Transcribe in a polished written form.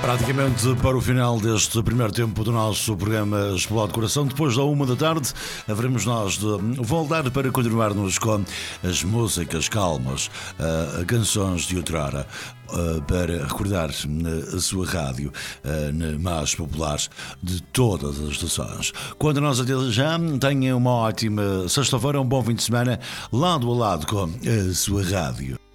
Praticamente para o final deste primeiro tempo do nosso programa Explode Coração, depois da 1 da tarde, haveremos nós de voltar para continuarmos com as músicas calmas, canções de outrora, para recordar a sua rádio mais popular de todas as estações. Quando nós até já, tenha uma ótima sexta-feira, um bom fim de semana, lado a lado com a sua rádio.